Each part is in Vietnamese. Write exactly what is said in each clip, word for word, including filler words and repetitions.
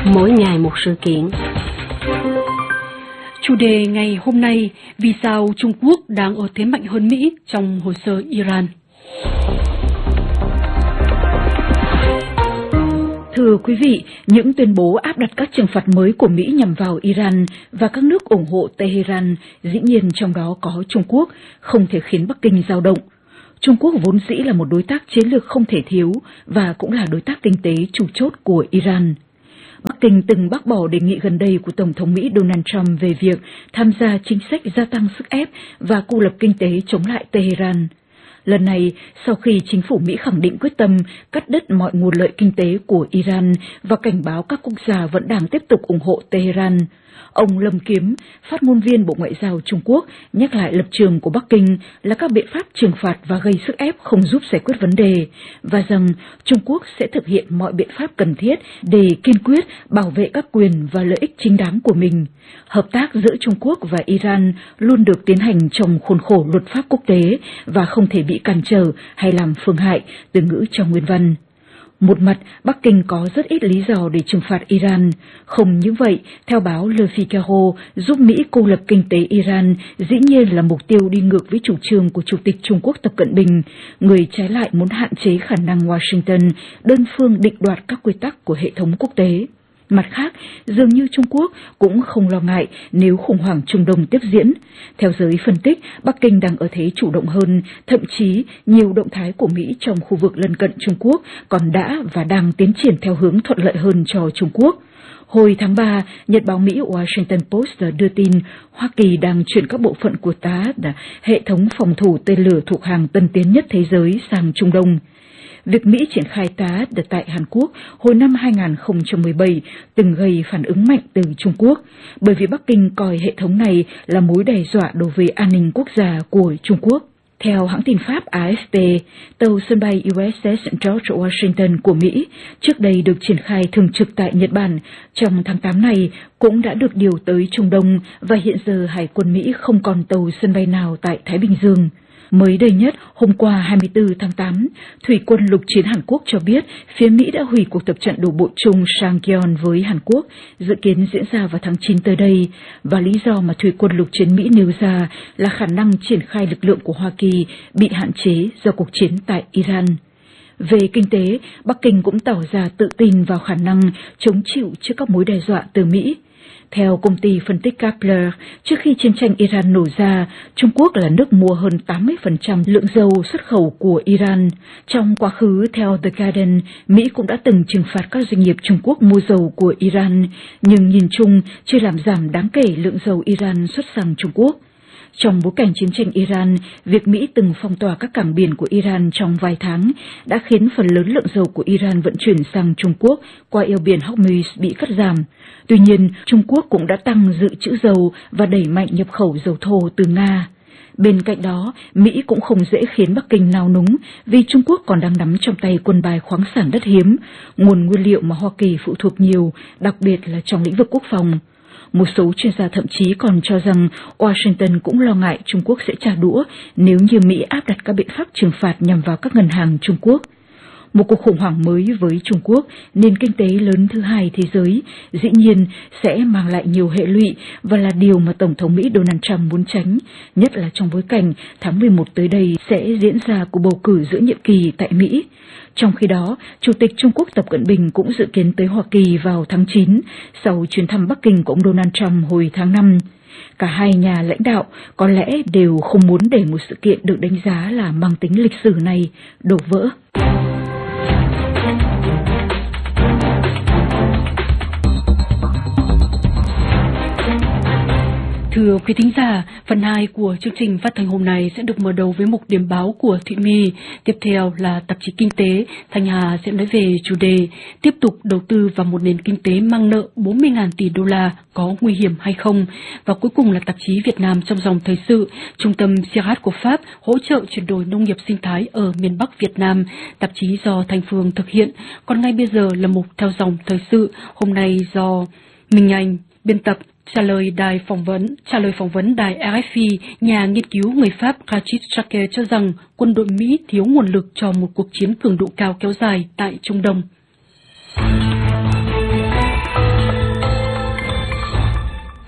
mỗi ngày một sự kiện. Chủ đề ngày hôm nay: vì sao Trung Quốc đang ở thế mạnh hơn Mỹ trong hồ sơ Iran? Thưa quý vị, những tuyên bố áp đặt các trừng phạt mới của Mỹ nhằm vào Iran và các nước ủng hộ Tehran, dĩ nhiên trong đó có Trung Quốc, không thể khiến Bắc Kinh dao động. Trung Quốc vốn dĩ là một đối tác chiến lược không thể thiếu và cũng là đối tác kinh tế chủ chốt của Iran. Bắc Kinh từng bác bỏ đề nghị gần đây của Tổng thống Mỹ Donald Trump về việc tham gia chính sách gia tăng sức ép và cô lập kinh tế chống lại Tehran. Lần này, sau khi chính phủ Mỹ khẳng định quyết tâm cắt đứt mọi nguồn lợi kinh tế của Iran và cảnh báo các quốc gia vẫn đang tiếp tục ủng hộ Tehran, ông Lâm Kiếm, phát ngôn viên Bộ Ngoại giao Trung Quốc, nhắc lại lập trường của Bắc Kinh là các biện pháp trừng phạt và gây sức ép không giúp giải quyết vấn đề, và rằng Trung Quốc sẽ thực hiện mọi biện pháp cần thiết để kiên quyết bảo vệ các quyền và lợi ích chính đáng của mình. Hợp tác giữa Trung Quốc và Iran luôn được tiến hành trong khuôn khổ luật pháp quốc tế và không thể bị cản trở hay làm phương hại, từ ngữ trong nguyên văn. Một mặt, Bắc Kinh có rất ít lý do để trừng phạt Iran. Không những vậy, theo báo Le Figaro, giúp Mỹ cô lập kinh tế Iran dĩ nhiên là mục tiêu đi ngược với chủ trương của Chủ tịch Trung Quốc Tập Cận Bình, người trái lại muốn hạn chế khả năng Washington đơn phương định đoạt các quy tắc của hệ thống quốc tế. Mặt khác, dường như Trung Quốc cũng không lo ngại nếu khủng hoảng Trung Đông tiếp diễn. Theo giới phân tích, Bắc Kinh đang ở thế chủ động hơn, thậm chí nhiều động thái của Mỹ trong khu vực lân cận Trung Quốc còn đã và đang tiến triển theo hướng thuận lợi hơn cho Trung Quốc. Hồi tháng ba, Nhật báo Mỹ Washington Post đưa tin Hoa Kỳ đang chuyển các bộ phận của tê a đê, hệ thống phòng thủ tên lửa thuộc hàng tân tiến nhất thế giới, sang Trung Đông. Việc Mỹ triển khai tê a đê tại Hàn Quốc hồi năm hai nghìn không trăm mười bảy từng gây phản ứng mạnh từ Trung Quốc, bởi vì Bắc Kinh coi hệ thống này là mối đe dọa đối với an ninh quốc gia của Trung Quốc. Theo hãng tin Pháp A F P, tàu sân bay U S S George Washington của Mỹ, trước đây được triển khai thường trực tại Nhật Bản, trong tháng tám này cũng đã được điều tới Trung Đông và hiện giờ Hải quân Mỹ không còn tàu sân bay nào tại Thái Bình Dương. Mới đây nhất, hôm qua hai mươi tư tháng tám, Thủy quân lục chiến Hàn Quốc cho biết phía Mỹ đã hủy cuộc tập trận đổ bộ chung Sangyeon với Hàn Quốc, dự kiến diễn ra vào tháng chín tới đây, và lý do mà Thủy quân lục chiến Mỹ nêu ra là khả năng triển khai lực lượng của Hoa Kỳ bị hạn chế do cuộc chiến tại Iran. Về kinh tế, Bắc Kinh cũng tỏ ra tự tin vào khả năng chống chịu trước các mối đe dọa từ Mỹ. Theo công ty phân tích Kepler, trước khi chiến tranh Iran nổ ra, Trung Quốc là nước mua hơn tám mươi phần trăm lượng dầu xuất khẩu của Iran. Trong quá khứ, theo The Guardian, Mỹ cũng đã từng trừng phạt các doanh nghiệp Trung Quốc mua dầu của Iran, nhưng nhìn chung chưa làm giảm đáng kể lượng dầu Iran xuất sang Trung Quốc. Trong bối cảnh chiến tranh Iran, việc Mỹ từng phong tỏa các cảng biển của Iran trong vài tháng đã khiến phần lớn lượng dầu của Iran vận chuyển sang Trung Quốc qua eo biển Hormuz bị cắt giảm. Tuy nhiên, Trung Quốc cũng đã tăng dự trữ dầu và đẩy mạnh nhập khẩu dầu thô từ Nga. Bên cạnh đó, Mỹ cũng không dễ khiến Bắc Kinh nao núng vì Trung Quốc còn đang nắm trong tay quân bài khoáng sản đất hiếm, nguồn nguyên liệu mà Hoa Kỳ phụ thuộc nhiều, đặc biệt là trong lĩnh vực quốc phòng. Một số chuyên gia thậm chí còn cho rằng Washington cũng lo ngại Trung Quốc sẽ trả đũa nếu như Mỹ áp đặt các biện pháp trừng phạt nhằm vào các ngân hàng Trung Quốc. Một cuộc khủng hoảng mới với Trung Quốc, nền kinh tế lớn thứ hai thế giới, dĩ nhiên sẽ mang lại nhiều hệ lụy và là điều mà Tổng thống Mỹ Donald Trump muốn tránh, nhất là trong bối cảnh tháng mười một tới đây sẽ diễn ra cuộc bầu cử giữa nhiệm kỳ tại Mỹ. Trong khi đó, Chủ tịch Trung Quốc Tập Cận Bình cũng dự kiến tới Hoa Kỳ vào tháng chín, sau chuyến thăm Bắc Kinh của ông Donald Trump hồi tháng năm. Cả hai nhà lãnh đạo có lẽ đều không muốn để một sự kiện được đánh giá là mang tính lịch sử này đổ vỡ. Thưa quý thính giả, phần hai của chương trình phát thanh hôm nay sẽ được mở đầu với mục điểm báo của Thụy My. Tiếp theo là tạp chí Kinh tế, Thanh Hà sẽ nói về chủ đề tiếp tục đầu tư vào một nền kinh tế mang nợ bốn mươi nghìn tỷ đô la có nguy hiểm hay không. Và cuối cùng là tạp chí Việt Nam trong dòng thời sự, Trung tâm xê hát của Pháp hỗ trợ chuyển đổi nông nghiệp sinh thái ở miền Bắc Việt Nam, tạp chí do Thành Phương thực hiện. Còn ngay bây giờ là mục theo dòng thời sự, hôm nay do Minh Anh biên tập. Trả lời đài phỏng vấn, trả lời phỏng vấn đài R F I, nhà nghiên cứu người Pháp Rachid Jacquet cho rằng quân đội Mỹ thiếu nguồn lực cho một cuộc chiến cường độ cao kéo dài tại Trung Đông.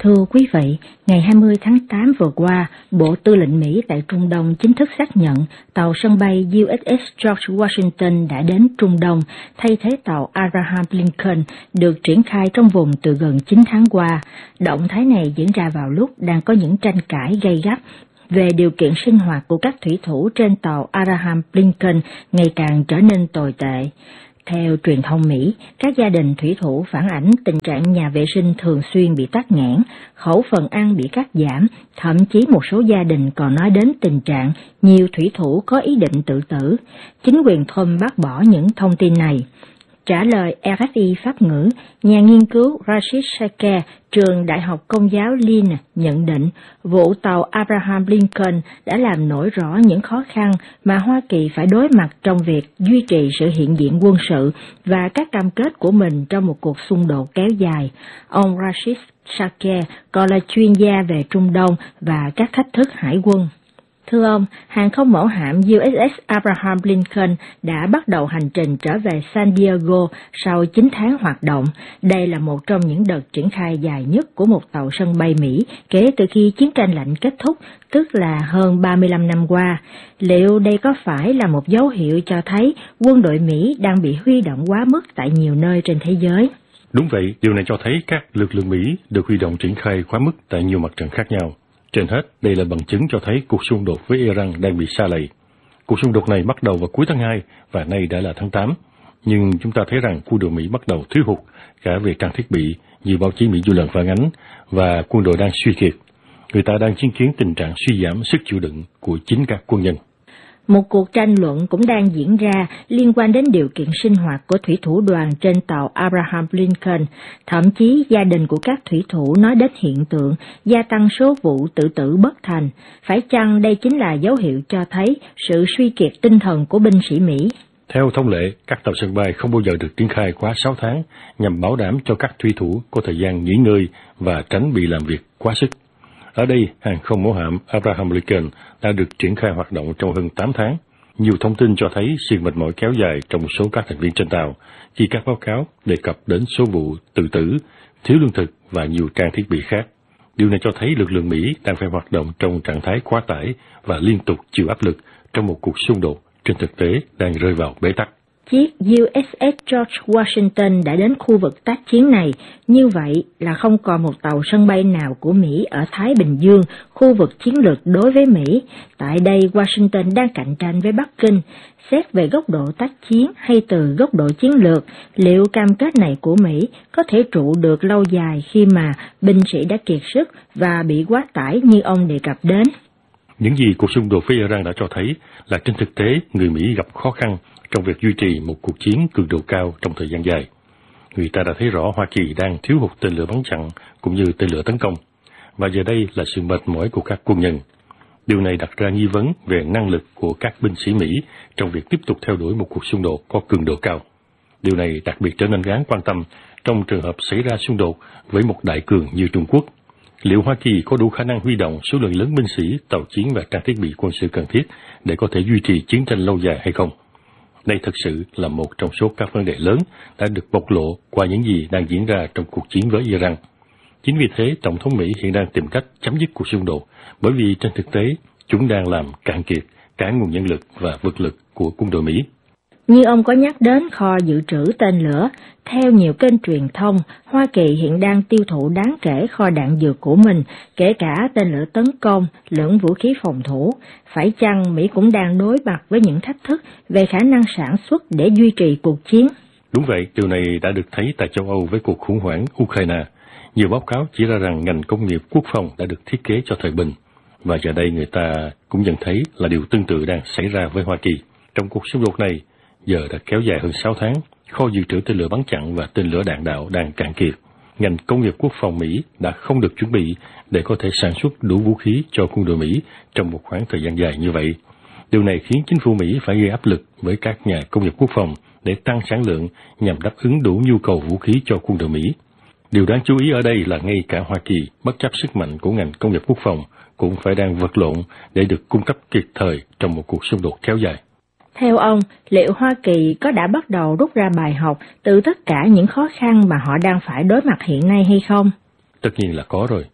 Thưa quý vị, ngày hai mươi tháng tám vừa qua, Bộ Tư lệnh Mỹ tại Trung Đông chính thức xác nhận tàu sân bay u ét ét George Washington đã đến Trung Đông, thay thế tàu Abraham Lincoln được triển khai trong vùng từ gần chín tháng qua. Động thái này diễn ra vào lúc đang có những tranh cãi gay gắt về điều kiện sinh hoạt của các thủy thủ trên tàu Abraham Lincoln ngày càng trở nên tồi tệ. Theo truyền thông Mỹ, các gia đình thủy thủ phản ánh tình trạng nhà vệ sinh thường xuyên bị tắc nghẽn, khẩu phần ăn bị cắt giảm, thậm chí một số gia đình còn nói đến tình trạng nhiều thủy thủ có ý định tự tử. Chính quyền Trump bác bỏ những thông tin này. Trả lời rờ ép i Pháp ngữ, nhà nghiên cứu Rashid Shaker, trường Đại học Công giáo Lynn nhận định vụ tàu Abraham Lincoln đã làm nổi rõ những khó khăn mà Hoa Kỳ phải đối mặt trong việc duy trì sự hiện diện quân sự và các cam kết của mình trong một cuộc xung đột kéo dài. Ông Rashid Shaker còn là chuyên gia về Trung Đông và các thách thức hải quân. Thưa ông, hàng không mẫu hạm u ét ét Abraham Lincoln đã bắt đầu hành trình trở về San Diego sau chín tháng hoạt động. Đây là một trong những đợt triển khai dài nhất của một tàu sân bay Mỹ kể từ khi chiến tranh lạnh kết thúc, tức là hơn ba mươi lăm năm qua. Liệu đây có phải là một dấu hiệu cho thấy quân đội Mỹ đang bị huy động quá mức tại nhiều nơi trên thế giới? Đúng vậy, điều này cho thấy các lực lượng Mỹ được huy động triển khai quá mức tại nhiều mặt trận khác nhau. Trên hết, đây là bằng chứng cho thấy cuộc xung đột với Iran đang bị sa lầy. Cuộc xung đột này bắt đầu vào cuối tháng hai và nay đã là tháng tám. Nhưng chúng ta thấy rằng quân đội Mỹ bắt đầu thiếu hụt cả về trang thiết bị như báo chí Mỹ nhiều lần phản ánh và quân đội đang suy kiệt. Người ta đang chứng kiến tình trạng suy giảm sức chịu đựng của chính các quân nhân. Một cuộc tranh luận cũng đang diễn ra liên quan đến điều kiện sinh hoạt của thủy thủ đoàn trên tàu Abraham Lincoln. Thậm chí gia đình của các thủy thủ nói đến hiện tượng gia tăng số vụ tự tử bất thành. Phải chăng đây chính là dấu hiệu cho thấy sự suy kiệt tinh thần của binh sĩ Mỹ? Theo thông lệ, các tàu sân bay không bao giờ được triển khai quá sáu tháng nhằm bảo đảm cho các thủy thủ có thời gian nghỉ ngơi và tránh bị làm việc quá sức. Ở đây, hàng không mẫu hạm Abraham Lincoln đã được triển khai hoạt động trong hơn tám tháng. Nhiều thông tin cho thấy sự mệt mỏi kéo dài trong một số các thành viên trên tàu khi các báo cáo đề cập đến số vụ tự tử, thiếu lương thực và nhiều trang thiết bị khác. Điều này cho thấy lực lượng Mỹ đang phải hoạt động trong trạng thái quá tải và liên tục chịu áp lực trong một cuộc xung đột trên thực tế đang rơi vào bế tắc. Chiếc u ét ét George Washington đã đến khu vực tác chiến này, như vậy là không còn một tàu sân bay nào của Mỹ ở Thái Bình Dương, khu vực chiến lược đối với Mỹ. Tại đây, Washington đang cạnh tranh với Bắc Kinh. Xét về góc độ tác chiến hay từ góc độ chiến lược, liệu cam kết này của Mỹ có thể trụ được lâu dài khi mà binh sĩ đã kiệt sức và bị quá tải như ông đề cập đến? Những gì cuộc xung đột với Iran đã cho thấy là trên thực tế người Mỹ gặp khó khăn trong việc duy trì một cuộc chiến cường độ cao trong thời gian dài. Người ta đã thấy rõ Hoa Kỳ đang thiếu hụt tên lửa bắn chặn cũng như tên lửa tấn công, và giờ đây là sự mệt mỏi của các quân nhân. Điều này đặt ra nghi vấn về năng lực của các binh sĩ Mỹ trong việc tiếp tục theo đuổi một cuộc xung đột có cường độ cao. Điều này đặc biệt trở nên đáng quan tâm trong trường hợp xảy ra xung đột với một đại cường như Trung Quốc. Liệu Hoa Kỳ có đủ khả năng huy động số lượng lớn binh sĩ, tàu chiến và trang thiết bị quân sự cần thiết để có thể duy trì chiến tranh lâu dài hay không? Đây thực sự là một trong số các vấn đề lớn đã được bộc lộ qua những gì đang diễn ra trong cuộc chiến với Iran. Chính vì thế, Tổng thống Mỹ hiện đang tìm cách chấm dứt cuộc xung đột, bởi vì trên thực tế, chúng đang làm cạn kiệt cả nguồn nhân lực và vực lực của quân đội Mỹ. Như ông có nhắc đến kho dự trữ tên lửa, theo nhiều kênh truyền thông, Hoa Kỳ hiện đang tiêu thụ đáng kể kho đạn dược của mình, kể cả tên lửa tấn công, lẫn vũ khí phòng thủ. Phải chăng Mỹ cũng đang đối mặt với những thách thức về khả năng sản xuất để duy trì cuộc chiến? Đúng vậy, điều này đã được thấy tại châu Âu với cuộc khủng hoảng Ukraine. Nhiều báo cáo chỉ ra rằng ngành công nghiệp quốc phòng đã được thiết kế cho thời bình, và giờ đây người ta cũng nhận thấy là điều tương tự đang xảy ra với Hoa Kỳ. Trong cuộc xung đột này, giờ đã kéo dài hơn sáu tháng, kho dự trữ tên lửa bắn chặn và tên lửa đạn đạo đang cạn kiệt. Ngành công nghiệp quốc phòng Mỹ đã không được chuẩn bị để có thể sản xuất đủ vũ khí cho quân đội Mỹ trong một khoảng thời gian dài như vậy. Điều này khiến chính phủ Mỹ phải gây áp lực với các nhà công nghiệp quốc phòng để tăng sản lượng nhằm đáp ứng đủ nhu cầu vũ khí cho quân đội Mỹ. Điều đáng chú ý ở đây là ngay cả Hoa Kỳ, bất chấp sức mạnh của ngành công nghiệp quốc phòng, cũng phải đang vật lộn để được cung cấp kịp thời trong một cuộc xung đột kéo dài. Theo ông, liệu Hoa Kỳ có đã bắt đầu rút ra bài học từ tất cả những khó khăn mà họ đang phải đối mặt hiện nay hay không? Tất nhiên là có rồi.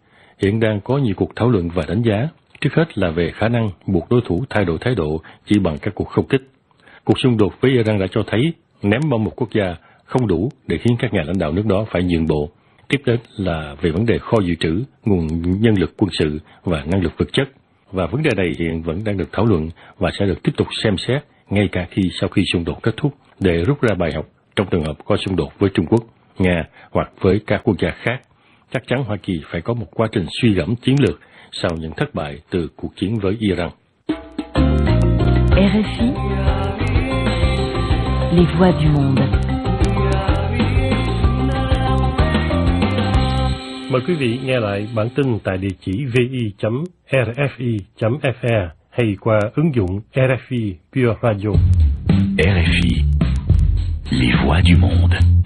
hiện đang có nhiều cuộc thảo luận và đánh giá, trước hết là về khả năng buộc đối thủ thay đổi thái độ chỉ bằng các cuộc không kích. Cuộc xung đột với Iran đã cho thấy ném bom một quốc gia không đủ để khiến các nhà lãnh đạo nước đó phải nhượng bộ. Tiếp đến là về vấn đề kho dự trữ, nguồn nhân lực quân sự và năng lực vật chất. Và vấn đề này hiện vẫn đang được thảo luận và sẽ được tiếp tục xem xét ngay cả khi sau khi xung đột kết thúc để rút ra bài học trong trường hợp có xung đột với Trung Quốc, Nga hoặc với các quốc gia khác. Chắc chắn Hoa Kỳ phải có một quá trình suy gẫm chiến lược sau những thất bại từ cuộc chiến với Iran. rờ ép i, les voix du monde. Mời quý vị nghe lại bản tin tại địa chỉ vi chấm rờ ép i chấm ép e hay qua ứng dụng rờ ép i Pure Radio. rờ ép i, les voix du monde.